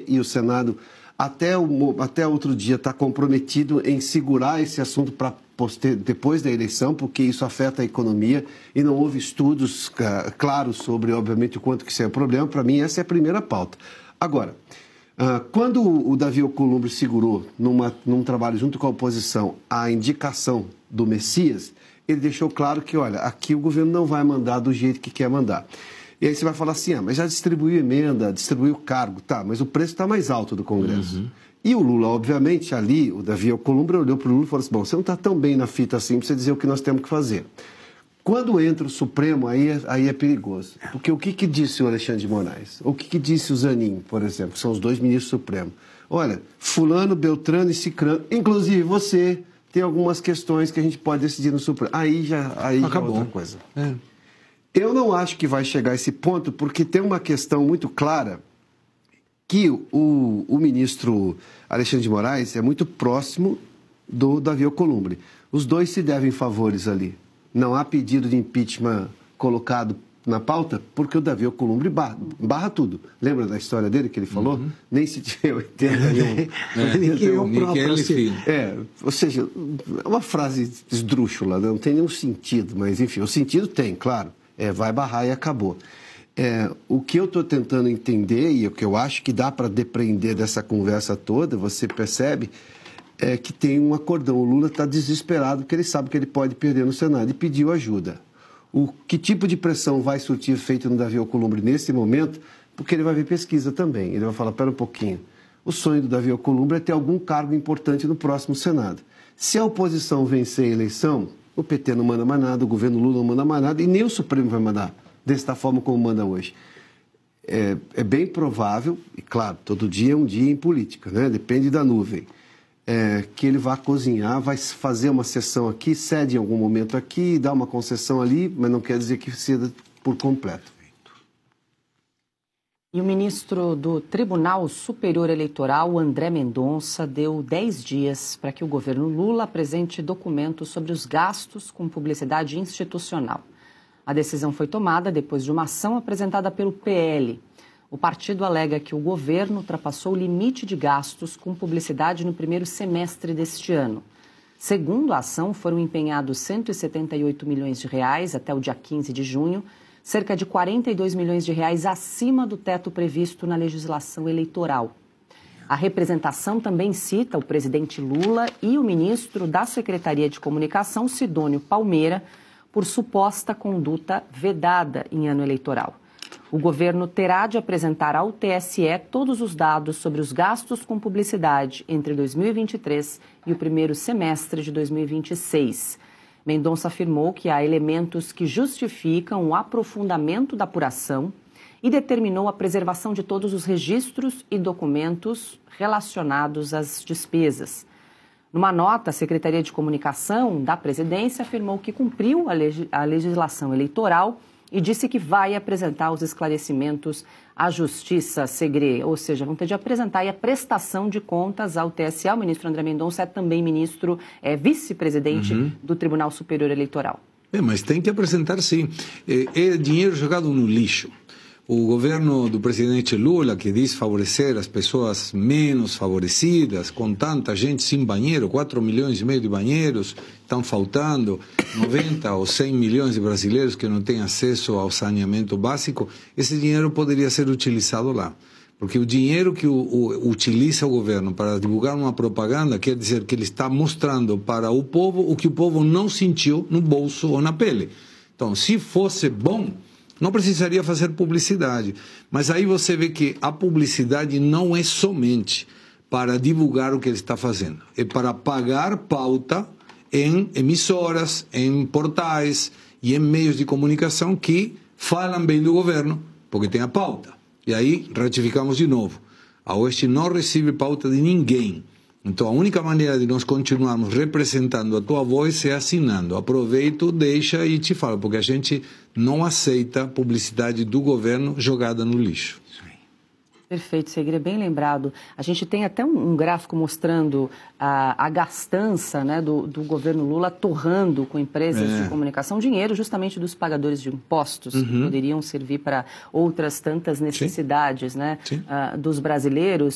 e o Senado, até outro dia, está comprometido em segurar esse assunto para depois da eleição, porque isso afeta a economia e não houve estudos claros sobre, obviamente, o quanto que isso é um problema. Para mim, essa é a primeira pauta. Agora, quando o Davi Alcolumbre segurou, num trabalho junto com a oposição, a indicação do Messias, ele deixou claro que, olha, aqui o governo não vai mandar do jeito que quer mandar. E aí você vai falar assim, mas já distribuiu emenda, distribuiu cargo, tá, mas o preço está mais alto do Congresso. Uhum. E o Lula, obviamente, ali, o Davi Alcolumbre olhou para o Lula e falou assim, bom, você não está tão bem na fita assim para você dizer o que nós temos que fazer. Quando entra o Supremo, aí é perigoso. Porque o que disse o Alexandre de Moraes? O que disse o Zanin, por exemplo, que são os dois ministros supremos? Olha, fulano, Beltrano e Cicrano, inclusive você, tem algumas questões que a gente pode decidir no Supremo. Aí acabou. É outra coisa. É. Eu não acho que vai chegar a esse ponto, porque tem uma questão muito clara que o ministro Alexandre de Moraes é muito próximo do Davi Alcolumbre. Os dois se devem favores ali. Não há pedido de impeachment colocado na pauta, porque o Davi Alcolumbre barra tudo. Lembra da história dele que ele falou? Uhum. Nem se tinha 81. Ou seja, é uma frase esdrúxula, não tem nenhum sentido, mas enfim, o sentido tem, claro. Vai barrar e acabou. O que eu estou tentando entender, e o que eu acho que dá para depreender dessa conversa toda, você percebe, é que tem um acordão. O Lula está desesperado porque ele sabe que ele pode perder no Senado e pediu ajuda. Que tipo de pressão vai surtir efeito no Davi Alcolumbre nesse momento? Porque ele vai ver pesquisa também. Ele vai falar, pera um pouquinho, o sonho do Davi Alcolumbre é ter algum cargo importante no próximo Senado. Se a oposição vencer a eleição, o PT não manda mais nada, o governo Lula não manda mais nada e nem o Supremo vai mandar, desta forma como manda hoje. É bem provável, e claro, todo dia é um dia em política, né? Depende da nuvem, que ele vai cozinhar, vai fazer uma sessão aqui, cede em algum momento aqui, dá uma concessão ali, mas não quer dizer que ceda por completo. E o ministro do Tribunal Superior Eleitoral, André Mendonça, deu 10 dias para que o governo Lula apresente documentos sobre os gastos com publicidade institucional. A decisão foi tomada depois de uma ação apresentada pelo PL. O partido alega que o governo ultrapassou o limite de gastos com publicidade no primeiro semestre deste ano. Segundo a ação, foram empenhados 178 milhões de reais até o dia 15 de junho, cerca de 42 milhões de reais acima do teto previsto na legislação eleitoral. A representação também cita o presidente Lula e o ministro da Secretaria de Comunicação, Sidônio Palmeira, por suposta conduta vedada em ano eleitoral. O governo terá de apresentar ao TSE todos os dados sobre os gastos com publicidade entre 2023 e o primeiro semestre de 2026. Mendonça afirmou que há elementos que justificam o aprofundamento da apuração e determinou a preservação de todos os registros e documentos relacionados às despesas. Numa nota, a Secretaria de Comunicação da Presidência afirmou que cumpriu a legislação eleitoral e disse que vai apresentar os esclarecimentos à Justiça Segre, ou seja, vão ter de apresentar a prestação de contas ao TSE. O ministro André Mendonça é também vice-presidente do Tribunal Superior Eleitoral. Mas tem que apresentar sim. É dinheiro jogado no lixo. O governo do presidente Lula, que diz favorecer as pessoas menos favorecidas, com tanta gente sem banheiro, 4,5 milhões de banheiros, estão faltando 90 ou 100 milhões de brasileiros que não têm acesso ao saneamento básico, esse dinheiro poderia ser utilizado lá. Porque o dinheiro que utiliza o governo para divulgar uma propaganda quer dizer que ele está mostrando para o povo o que o povo não sentiu no bolso ou na pele. Então, se fosse bom, não precisaria fazer publicidade. Mas aí você vê que a publicidade não é somente para divulgar o que ele está fazendo. É para pagar pauta em emissoras, em portais e em meios de comunicação que falam bem do governo, porque tem a pauta. E aí ratificamos de novo. A Oeste não recebe pauta de ninguém. Então, a única maneira de nós continuarmos representando a tua voz é assinando. Aproveito, deixa e te falo, porque a gente não aceita publicidade do governo jogada no lixo. Perfeito, Segre, bem lembrado. A gente tem até um gráfico mostrando a gastança, né, do governo Lula torrando com empresas de comunicação dinheiro justamente dos pagadores de impostos, que poderiam servir para outras tantas necessidades, né, dos brasileiros.